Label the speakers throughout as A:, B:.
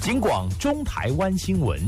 A: 警广中台湾新闻。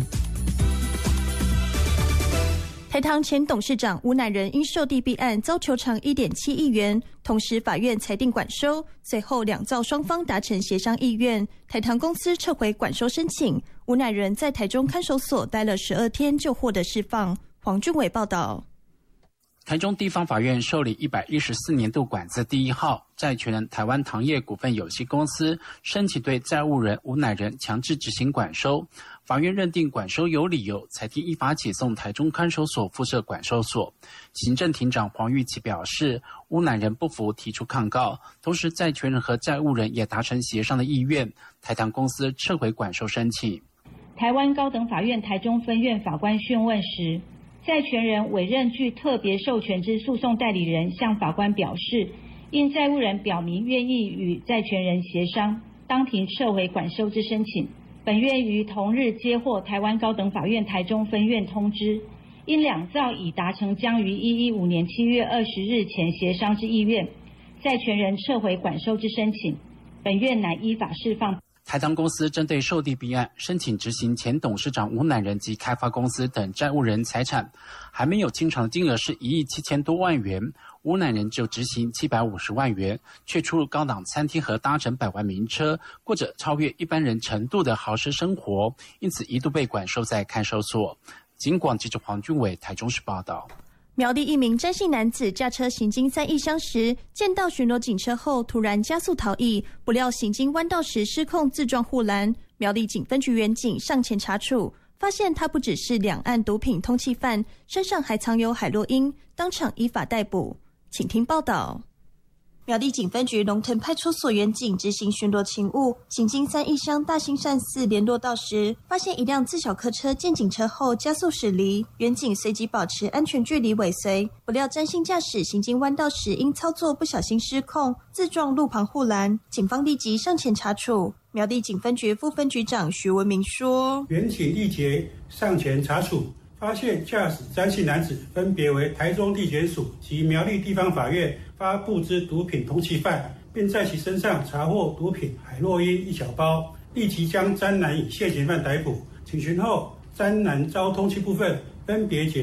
B: 台糖前董事长吴乃仁因受地弊案遭求偿1.7亿元，同时法院裁定管收，随后两造双方达成协商意愿，台糖公司撤回管收申请。吴乃仁在台中看守所待了12天就获得释放。黄俊伟报道。
C: 台中地方法院受理114年度管字第1号债权人台湾糖业股份有限公司申请对债务人吴乃仁强制执行管收，法院认定管收有理由，裁定依法解送台中看守所附设管收所。行政庭长黄玉琪表示，吴乃仁不服提出抗告，同时债权人和债务人也达成协商的意愿，台糖公司撤回管收申请。
D: 台湾高等法院台中分院法官讯问时，债权人委任具特别授权之诉讼代理人向法官表示，因债务人表明愿意与债权人协商，当庭撤回管收之申请。本院于同日接获台湾高等法院台中分院通知，因两造已达成将于115年7月20日前协商之意愿，债权人撤回管收之申请，本院乃依法释放。
C: 台糖公司针对受地弊案申请执行前董事长吴乃仁及开发公司等债务人财产还没有清偿的金额是1亿7千多万元，吴乃仁就执行750万元，却出入高档餐厅和搭乘百万名车，过着超越一般人程度的豪奢生活，因此一度被管收在看守所。警广记者黄俊伟台中市报道。
B: 苗栗一名詹姓男子驾车行经3义乡时，见到巡逻警车后突然加速逃逸，不料行经弯道时失控自撞护栏。苗栗警分局员警上前查处，发现他不只是两岸毒品通缉犯，身上还藏有海洛因，当场依法逮捕。请听报道。苗栗警分局龙腾派出所员警执行巡逻勤务，行经3义乡大兴善寺联络道时，发现一辆自小客车见警车后加速驶离，员警随即保持安全距离尾随，不料詹姓驾驶行经弯道时因操作不小心失控，自撞路旁护栏，警方立即上前查处。苗栗警分局副分局长徐文明说，
E: 员警立即上前查处，发现驾驶詹姓男子分别为台中地检署及苗栗地方法院发布之毒品通缉犯，并在其身上查获毒品海洛因1小包，立即将詹男以现行犯逮捕。警询后，詹男遭通缉部分分别解